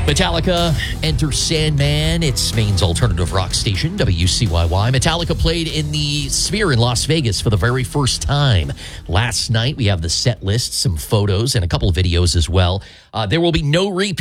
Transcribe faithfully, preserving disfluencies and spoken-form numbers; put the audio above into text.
Metallica, Enter Sandman. It's Maine's alternative rock station, W C Y Y. Metallica played in the Sphere in Las Vegas for the very first time last night. We have the set list, some photos, and a couple of videos as well. Uh, there will be no repeat.